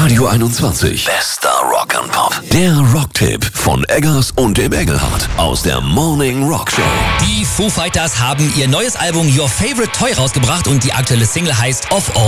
Radio 21. Bester Rock and Pop. Der Rocktipp von Eggers und dem Engelhardt aus der Morning Rock Show. Die Foo Fighters haben ihr neues Album Your Favorite Toy rausgebracht und die aktuelle Single heißt Of All